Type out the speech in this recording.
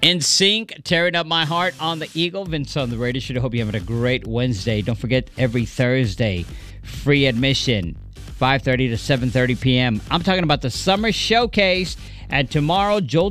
In Sync, tearing up my heart on the Eagle. Vince on the radio show. I hope you're having a great Wednesday. Don't forget, every Thursday, free admission, 5:30 to 7:30 p.m. I'm talking about the Summer Showcase. And tomorrow, Joel